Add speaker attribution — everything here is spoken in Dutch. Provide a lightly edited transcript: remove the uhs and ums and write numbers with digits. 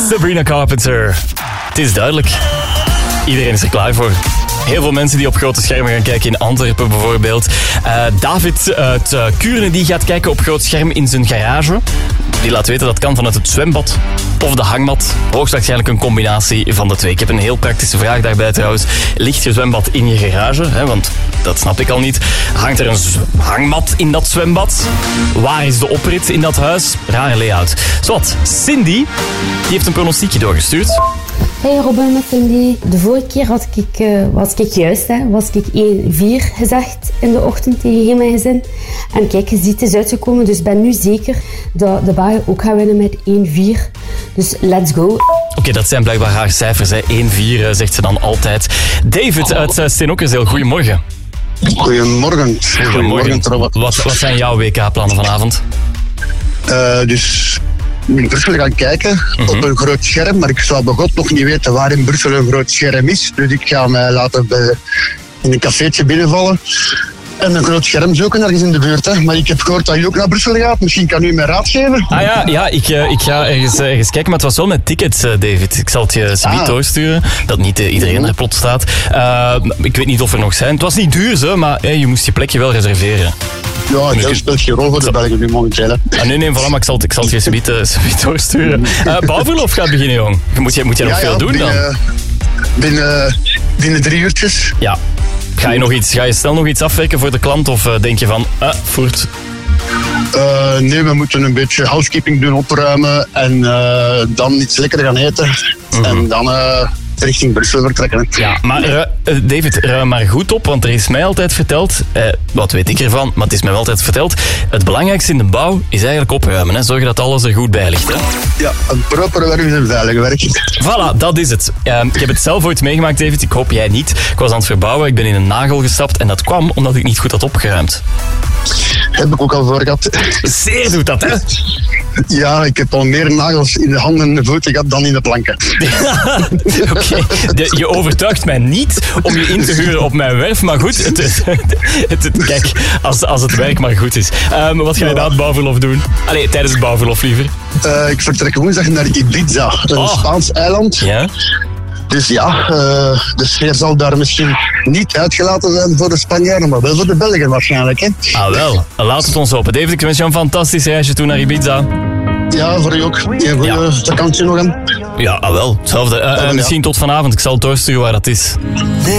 Speaker 1: Sabrina Carpenter. Het is duidelijk. Iedereen is er klaar voor. Heel veel mensen die op grote schermen gaan kijken in Antwerpen bijvoorbeeld. David uit Kuurne die gaat kijken op groot scherm in zijn garage. Die laat weten dat kan vanuit het zwembad of de hangmat. Hoogstwaarschijnlijk een combinatie van de twee. Ik heb een heel praktische vraag daarbij trouwens. Ligt je zwembad in je garage? Hè? Want dat snap ik al niet. Hangt er een hangmat in dat zwembad? Waar is de oprit in dat huis? Rare layout. Zowat, Cindy die heeft een pronostiekje doorgestuurd.
Speaker 2: Hey Robin met Cindy. De vorige keer was ik juist. Was ik 1-4 gezegd in de ochtend tegen heel mijn gezin. En kijk, je ziet het is uitgekomen. Dus ik ben nu zeker dat de Bagen ook gaan winnen met 1-4. Dus let's go.
Speaker 1: Oké, dat zijn blijkbaar haar cijfers. 1-4 zegt ze dan altijd. David uit Steenokkerzeel, goedemorgen.
Speaker 3: Goedemorgen.
Speaker 1: Wat zijn jouw WK-plannen vanavond?
Speaker 3: Dus in Brussel gaan kijken op een groot scherm, maar ik zou bij God nog niet weten waar in Brussel een groot scherm is. Dus ik ga mij laten in een cafeetje binnenvallen en een groot scherm zoeken ergens in de buurt. Hè. Maar ik heb gehoord dat je ook naar Brussel gaat. Misschien kan u mij raad geven.
Speaker 1: Ik ga ergens kijken, maar het was wel met tickets, David. Ik zal het je subiet doorsturen, dat niet iedereen er plots staat. Ik weet niet of er nog zijn. Het was niet duur, zo, maar je moest je plekje wel reserveren.
Speaker 3: Ja, dat speelt geen rol voor de Belgen nu momenteel.
Speaker 1: Nee, voilà, maar ik zal het je subiet doorsturen. Bouwverlof gaat beginnen, jong. Moet jij nog veel doen dan?
Speaker 3: Binnen 3 uurtjes.
Speaker 1: Ja. Ga je snel nog iets afwerken voor de klant of denk je van, voert?
Speaker 3: Nee, we moeten een beetje housekeeping doen, opruimen en dan iets lekker gaan eten. En dan richting Brussel vertrekken.
Speaker 1: Ja, maar David, ruim maar goed op, want er is mij altijd verteld, wat weet ik ervan, maar het is mij wel altijd verteld, het belangrijkste in de bouw is eigenlijk opruimen. Hè? Zorgen dat alles er goed bij ligt. Hè?
Speaker 3: Ja, een proper werk is een veilige werk.
Speaker 1: Voilà, dat is het. Ik heb het zelf ooit meegemaakt, David, ik hoop jij niet. Ik was aan het verbouwen, ik ben in een nagel gestapt en dat kwam omdat ik niet goed had opgeruimd.
Speaker 3: Heb ik ook al voor gehad.
Speaker 1: Zeer doet dat, hè?
Speaker 3: Ja, ik heb al meer nagels in de handen en de voeten gehad dan in de planken.
Speaker 1: Oké, je overtuigt mij niet om je in te huren op mijn werf, maar goed, kijk, als het werk maar goed is. Wat ga je na het bouwverlof doen? Allee, tijdens het bouwverlof liever.
Speaker 3: Ik vertrek woensdag naar Ibiza, een Spaans eiland.
Speaker 1: Ja?
Speaker 3: Dus ja, de sfeer zal daar misschien niet uitgelaten zijn voor de Spanjaarden, maar wel voor de Belgen waarschijnlijk. Hè?
Speaker 1: Ah wel, laat het ons hopen. David, ik wens jou een fantastisch reisje toe naar Ibiza.
Speaker 3: Ja, voor u ook. Een goede vakantie nog aan.
Speaker 1: Ja, wel. Hetzelfde. Misschien tot vanavond. Ik zal het doorsturen waar dat is.